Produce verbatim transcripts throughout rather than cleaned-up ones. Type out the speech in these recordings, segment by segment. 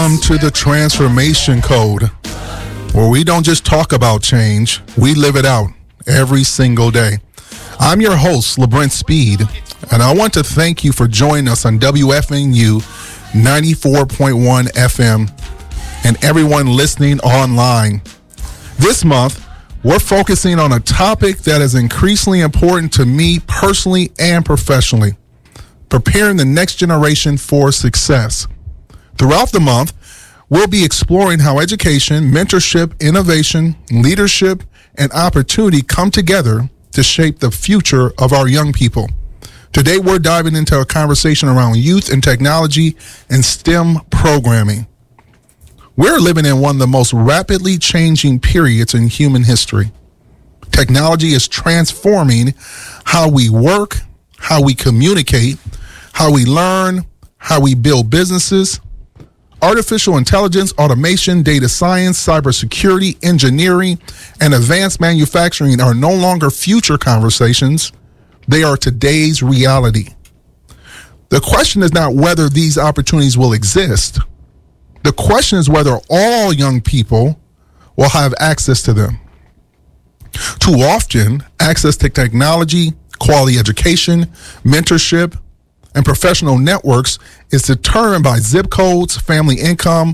Welcome to the Transformation Code, where we don't just talk about change, we live it out every single day. I'm your host, LeBrent Speed, and I want to thank you for joining us on W F N U ninety-four point one F M and everyone listening online. This month, we're focusing on a topic that is increasingly important to me personally and professionally: preparing the next generation for success. Throughout the month, we'll be exploring how education, mentorship, innovation, leadership, and opportunity come together to shape the future of our young people. Today, we're diving into a conversation around youth and technology and STEM programming. We're living in one of the most rapidly changing periods in human history. Technology is transforming how we work, how we communicate, how we learn, how we build businesses. Artificial intelligence, automation, data science, cybersecurity, engineering, and advanced manufacturing are no longer future conversations. They are today's reality. The question is not whether these opportunities will exist. The question is whether all young people will have access to them. Too often, access to technology, quality education, mentorship, and professional networks is determined by zip codes, family income,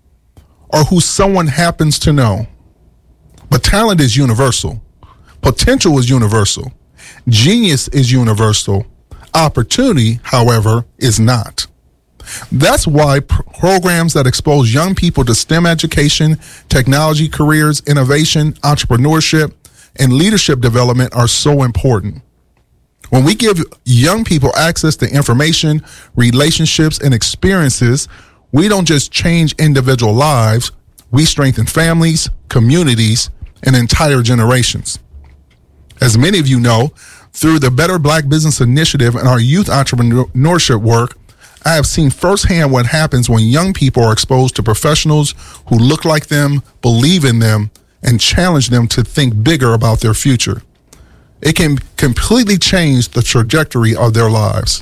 or who someone happens to know. But talent is universal. Potential is universal. Genius is universal. Opportunity, however, is not. That's why pr- programs that expose young people to STEM education, technology careers, innovation, entrepreneurship, and leadership development are so important. When we give young people access to information, relationships, and experiences, we don't just change individual lives, we strengthen families, communities, and entire generations. As many of you know, through the Better Black Business Initiative and our youth entrepreneurship work, I have seen firsthand what happens when young people are exposed to professionals who look like them, believe in them, and challenge them to think bigger about their future. It can completely change the trajectory of their lives.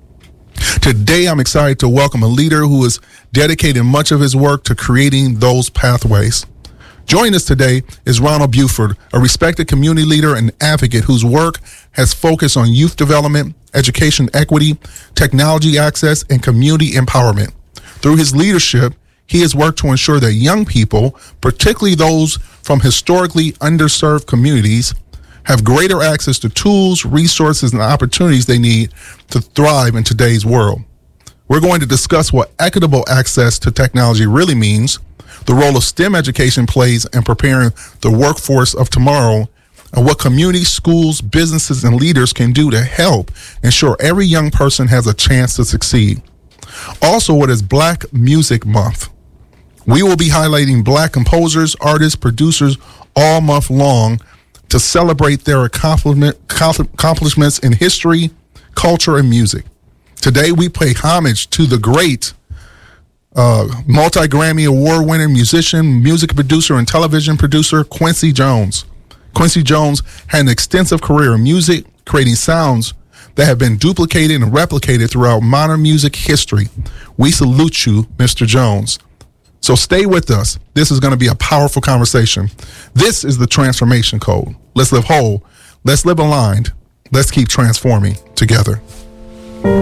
Today, I'm excited to welcome a leader who has dedicated much of his work to creating those pathways. Joining us today is Ronald Buford, a respected community leader and advocate whose work has focused on youth development, education equity, technology access, and community empowerment. Through his leadership, he has worked to ensure that young people, particularly those from historically underserved communities, have greater access to tools, resources, and opportunities they need to thrive in today's world. We're going to discuss what equitable access to technology really means, the role of STEM education plays in preparing the workforce of tomorrow, and what communities, schools, businesses, and leaders can do to help ensure every young person has a chance to succeed. Also, what is Black Music Month? We will be highlighting Black composers, artists, producers all month long to celebrate their accomplishment, accomplishments in history, culture, and music. Today, we pay homage to the great uh, multi-Grammy award-winning musician, music producer, and television producer, Quincy Jones. Quincy Jones had an extensive career in music, creating sounds that have been duplicated and replicated throughout modern music history. We salute you, Mister Jones. So stay with us. This is going to be a powerful conversation. This is the Transformation Code. Let's live whole. Let's live aligned. Let's keep transforming together.